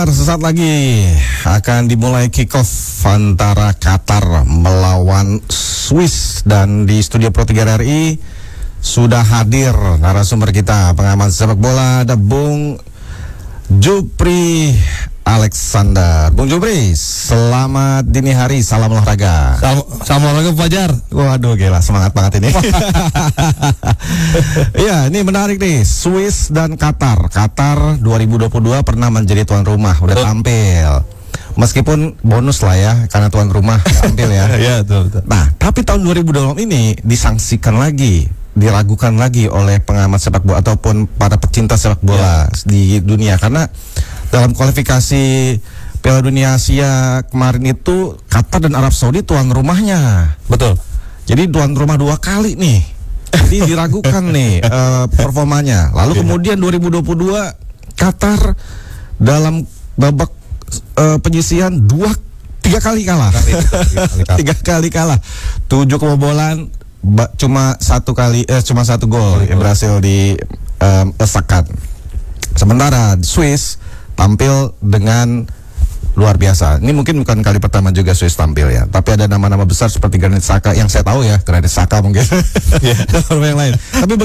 Sesaat lagi akan dimulai kick-off antara Qatar melawan Swiss, dan di studio Pro 3 RI sudah hadir narasumber kita, pengamat sepak bola, ada Bung Jupri Alexander. Bung Jupri, selamat dini hari, salam olahraga. Salam olahraga Fajar. Waduh, gila, semangat banget ini. Ya, ini menarik nih, Swiss dan Qatar. Qatar 2022 pernah menjadi tuan rumah, udah tampil. Meskipun bonus lah ya, karena tuan rumah tampil ya. Iya, betul. Nah, tapi tahun 2020 ini disangsikan lagi, diragukan lagi oleh pengamat sepak bola ataupun para pecinta sepak bola di dunia, karena dalam kualifikasi Piala Dunia Asia kemarin itu Qatar dan Arab Saudi tuan rumahnya. Betul. Jadi tuan rumah 2 kali nih. Jadi diragukan nih performanya. Lalu kemudian 2022 Qatar dalam babak penyisihan 3 kali kalah. 3 kali kalah. 7 kebobolan, cuma 1 gol yang berhasil dilesakan. Sementara Swiss tampil dengan luar biasa. Ini mungkin bukan kali pertama juga Swiss tampil ya, tapi ada nama-nama besar seperti Granit Xhaka yang saya tahu ya, Granit Xhaka mungkin. Yang lain. Tapi